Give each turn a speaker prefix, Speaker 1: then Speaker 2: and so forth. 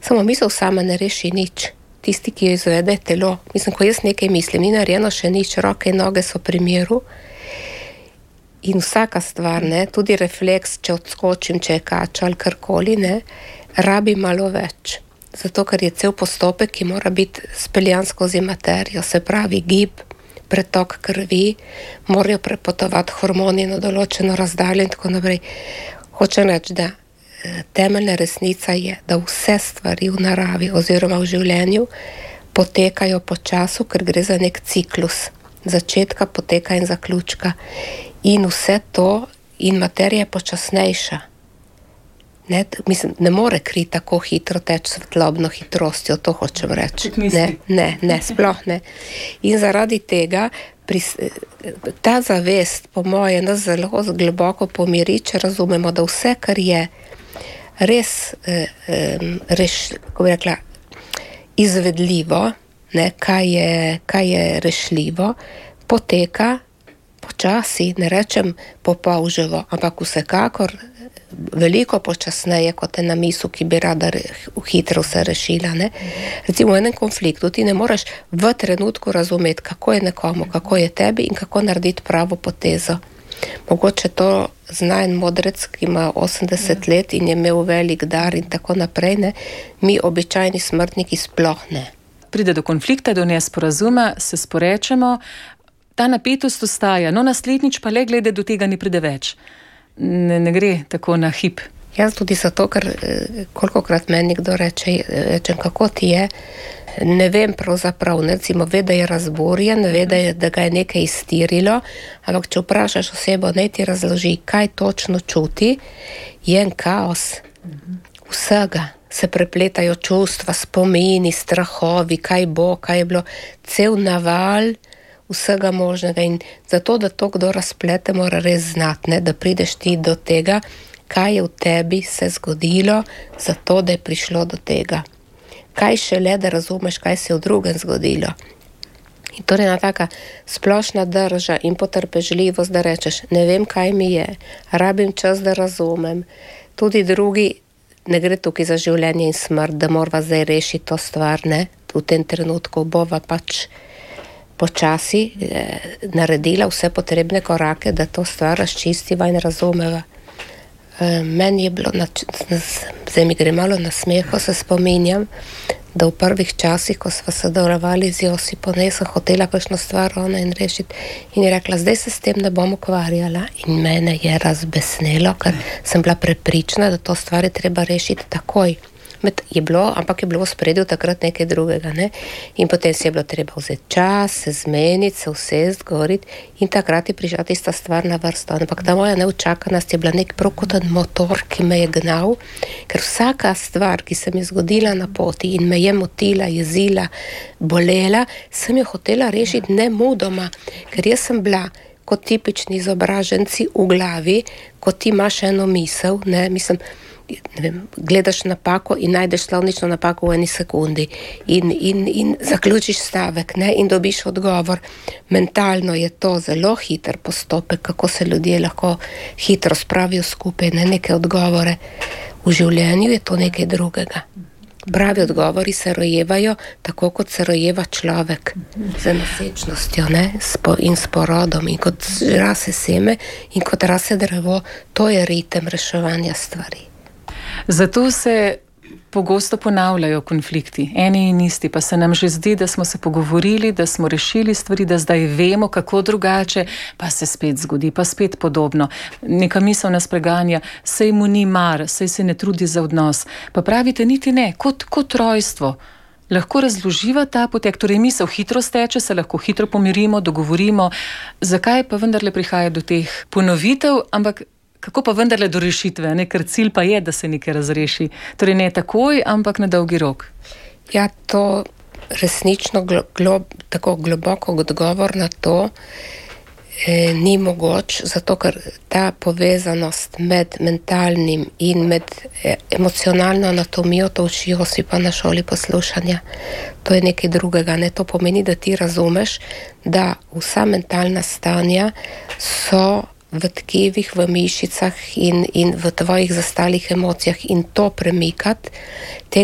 Speaker 1: Samo misel sama ne reši nič. Tisti, ki jo izvede, je telo. Mislim, ko jaz nekaj mislim, ni narejeno še nič, roke in noge so pri miru. In vsaka stvar, ne, tudi refleks, če odskočim, če je kača ali karkoli, ne, rabi malo več. Zato, ker je cel postopek, ki mora biti speljan skozi materijo, se pravi gib, pretok krvi, morajo prepotovati hormoni na določeno razdaljo in tako naprej. Hočem reči, da temeljna resnica je, da vse stvari v naravi oziroma v življenju potekajo po času, ker gre za nek ciklus. Začetka, poteka in zaključka. In vse to, in materija je počasnejša. Ne more kri tako hitro teči svetlobno hitrostjo, to hočem reči. Ne, sploh ne. In zaradi tega ta zavest, po moje, nas zelo globoko pomiri, če razumemo, da vse, kar je res, kako bi rekla, izvedljivo, ne, kaj je rešljivo, poteka počasi, ne rečem popolževo, ampak vsekakor veliko počasneje, kot je na misel, ki bi rada hitro se rešila. Ne? Recimo v enem konfliktu ti ne moreš v trenutku razumeti, kako je nekomu, kako je tebi in kako narediti pravo potezo. Mogoče to zna en modrec, ki ima 80 let in je imel velik dar in tako naprej. Ne? Mi običajni smrtniki sploh ne.
Speaker 2: Pride do konflikta, do nesporazuma, se sporečemo, ta napetost ostaja, no naslednjič pa le glede do tega ne pride več. Ne gre tako na hip.
Speaker 1: Jaz tudi zato, ker kolikokrat meni kdo rečem, kako ti je, ne vem pravzaprav, recimo ve, da je razburjen, ve, da ga je nekaj iztirilo, ampak če vprašaš osebo, naj ti razloži, kaj točno čuti, je en kaos vsega. Se prepletajo čustva, spomini, strahovi, kaj bo, kaj je bilo, cel naval vsega možnega in zato, da to kdo razplete, mora res znati, ne, da prideš ti do tega, kaj je v tebi se zgodilo, zato, da je prišlo do tega. Kaj šele, da razumeš, kaj se je v drugem zgodilo. In to je ena taka splošna drža in potrpežljivost, da rečeš, ne vem, kaj mi je, rabim čas, da razumem. Tudi drugi, ne gre tukaj za življenje in smrt, da morava zdaj rešiti to stvar, ne, v tem trenutku bova pač počasi naredila vse potrebne korake, da to stvar razčistiva in razumeva. Meni je bilo, zdaj mi gre malo na smeho, se spominjam, da v prvih časih, ko sva sodelovali z Josipom, sem hotela kakšno stvar ona in rešiti in je rekla, zdaj se s tem ne bom ukvarjala in mene je razbesnelo, ker sem bila prepričana, da to stvar je treba rešiti takoj. Ampak je bilo v spredju takrat nekaj drugega, ne? In potem si je bilo treba vzeti čas, se zmeniti, se usesti, govoriti in takrat je prišla tista stvar na vrsto. Ampak ta moja neučakanost je bila nek prokoten motor, ki me je gnal, ker vsaka stvar, ki se mi je zgodila na poti in me je motila, jezila, bolela, sem jo hotela rešiti nemudoma, ker jaz sem bila kot tipični izobraženci v glavi, kot ti imaš eno misel, ne vem, gledaš napako in najdeš slovnično napako v eni sekundi in zaključiš stavek, ne, in dobiš odgovor. Mentalno je to zelo hiter postopek, kako se ljudje lahko hitro spravijo skupaj na neke odgovore. V življenju je to nekaj drugega. Pravi odgovori se rojevajo tako, kot se rojeva človek z nosečnostjo, ne, in s porodom in kot rase seme in kot rase drevo, to je ritem reševanja stvari.
Speaker 2: Zato se pogosto ponavljajo konflikti, eni in isti, pa se nam že zdi, da smo se pogovorili, da smo rešili stvari, da zdaj vemo, kako drugače, pa se spet zgodi, pa spet podobno. Neka misel nas preganja, sej mu ni mar, sej se ne trudi za odnos. Pa pravite, niti ne, kot rojstvo. Lahko razloživa ta potek, torej misel hitro steče, se lahko hitro pomirimo, dogovorimo. Zakaj pa vendarle prihaja do teh ponovitev, ampak kako pa vendarle do rešitve, ne? Ker cilj pa je, da se nekaj razreši. Torej ne takoj, ampak na dolgi rok.
Speaker 1: Ja, to resnično tako globoko odgovor na to ni mogoč, zato ker ta povezanost med mentalnim in med emocionalno anatomijo, to uči Josipa na šoli poslušanja. To je nekaj drugega, ne? To pomeni, da ti razumeš, da vsa mentalna stanja so v tkivih, v mišicah in v tvojih zastalih emocijah in to premikati,